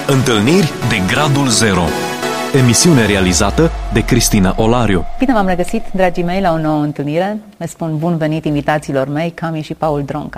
Întâlniri de Gradul Zero. Emisiune realizată de Cristina Olariu. Bine v-am regăsit, dragii mei, la o nouă întâlnire. Le spun bun venit invitațiilor mei, Cami și Paul Dronca.